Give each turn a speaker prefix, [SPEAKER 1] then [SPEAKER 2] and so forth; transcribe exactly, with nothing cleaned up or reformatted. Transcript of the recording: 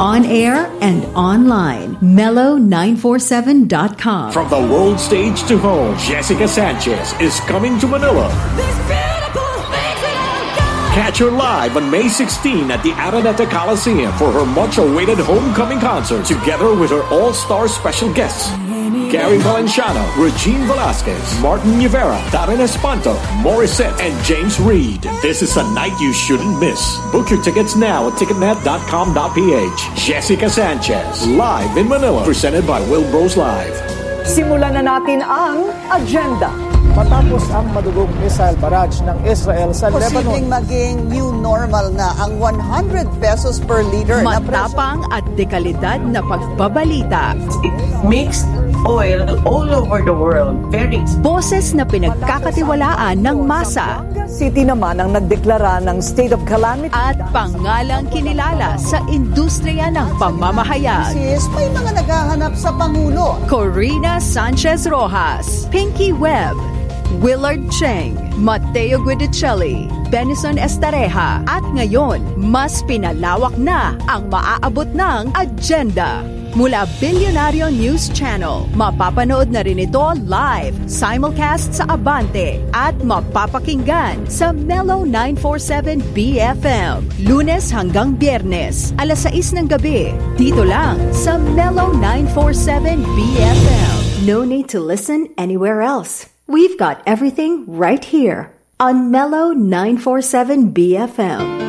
[SPEAKER 1] On air and online. Mellow nine forty-seven dot com.
[SPEAKER 2] From the world stage to home, Jessica Sanchez is coming to Manila. Catch her live on May sixteenth at the Araneta Coliseum for her much-awaited homecoming concert, together with her all-star special guests. Gary Valenciano, Regine Velasquez, Martin Rivera, Darren Espanto, Morissette, and James Reid. This is a night you shouldn't miss. Book your tickets now at ticketnet dot com dot p h. Jessica Sanchez, live in Manila, presented by Wilbros Live.
[SPEAKER 3] Simulan na natin ang agenda.
[SPEAKER 4] Matapos ang madugong missile barrage ng Israel sa Lebanon.
[SPEAKER 5] Posibleng maging new normal na ang one hundred pesos per liter na presyo.
[SPEAKER 1] Matapang at dekalidad na pagbabalita.
[SPEAKER 6] It makes oil all over the world very expensive.
[SPEAKER 1] Boses na pinagkakatiwalaan ng masa.
[SPEAKER 3] City naman ang nagdeklara ng state of calamity.
[SPEAKER 1] At pangalang kinilala sa industriya ng pamamahayag.
[SPEAKER 5] Sis, may mga naghahanap sa Pangulo.
[SPEAKER 1] Corina Sanchez Rojas, Pinky Webb, Willard Cheng, Mateo Guidicelli, Benison Estareja. At ngayon, mas pinalawak na ang maaabot ng agenda. Mula Billionario News Channel, mapapanood na rin ito live, simulcast sa Abante, at mapapakinggan sa Mellow nine forty-seven B F M. Lunes hanggang Biyernes, alas sais ng gabi, dito lang sa Mellow nine forty-seven B F M. No need to listen anywhere else. We've got everything right here on Mellow nine forty-seven B F M.